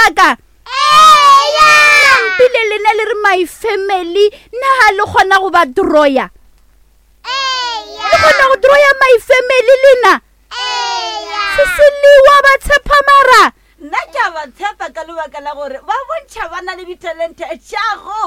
sebaka pile lena le re my family na le khona go ba drawer le khona go drawer my family lena sesiliwa ba tshepa mara nna ke ba tshepa ka lebaka la gore ba bontšha bana le ditalente tša go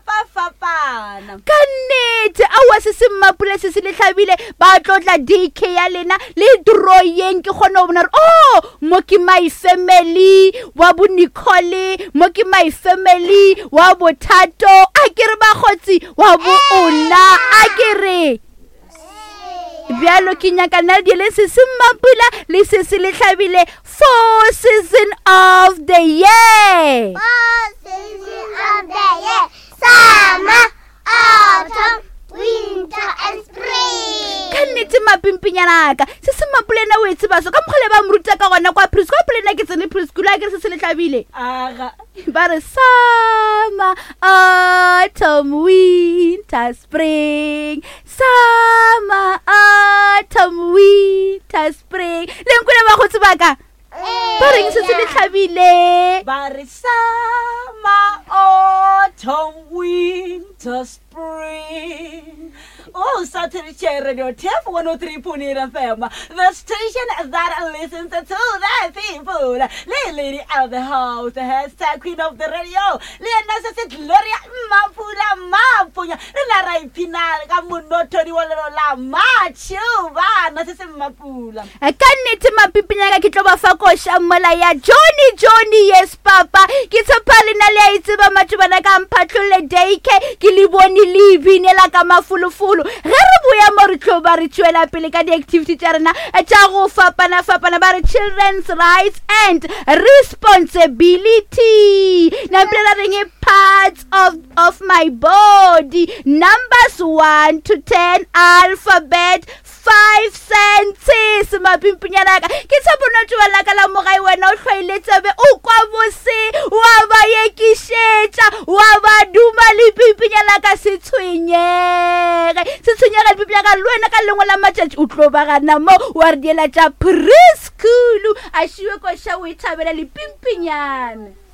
fapana ka nnete aowa se se mmapule se se le tlhabile ba tlotla DK ya lena le drawing ke kgone go bona gore mo ke my family wa bo Nicole mo ke my family wa bo Thato a ke re ba kgotsi wa bo Ona a ke re bjalo ke nyaka na di le se se mmapula le se se le tlhabile 4 season of the year. 4 season of the year. Summer, autumn, winter and spring. Ka nnete mapimpinyana ka se se mmapule na o etse baso ka mogole ba mruta ka gona kwa preschool plena ke tsene preschool a ke se se le tlhabile aga ba re summer, autumn, winter, spring. Summer, autumn, winter, spring. Lenkule ba go tsebaka ba reng se se le tlhabile ba re summer, autumn, winter, spring. Oh, Saturday Radio TF 103.8 FM, the station that listens to the people. Lady of the house, the hashtag queen of the radio. Lena says Gloria Mapunya. Lena Rai Pinal, Kamuno Tori Walla Machu, Nasa Mapula. I can't my pipinya kitaba fako shamalaya Johnny yes papa kitsa palina itsiba matubana ka mpatlole dayke kiliboni living la ka mafulufulu ge re boya mo re tloba re tswela pele ka di-activity tša rena tša go fapana ba re children's rights and responsibility napela reng parts of my body, numbers 1 to 10, alphabet 5 senses. Mapimpinyana ka ke tsabona tšwa la ka la mogai wena o tlhoiletsebe o kwa bose wa ba yekishetša wa ba duma le pimpinyana ka se tshwenyege pimpinyana le wena ka lengwe la matšatši o tlo ba gana mo wa re diela tša preschool a šiwe ko sha o ithabela le pimpinyana.